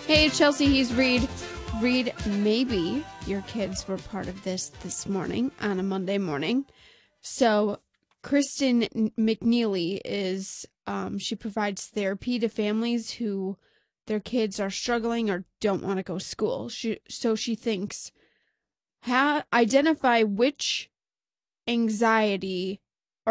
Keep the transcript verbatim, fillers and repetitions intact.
Hey, Chelsea, he's Reed. Reed, maybe your kids were part of this this morning on a Monday morning. So Kristen McNeely is, um, she provides therapy to families who their kids are struggling or don't want to go to school. She, so she thinks, ha, identify which anxiety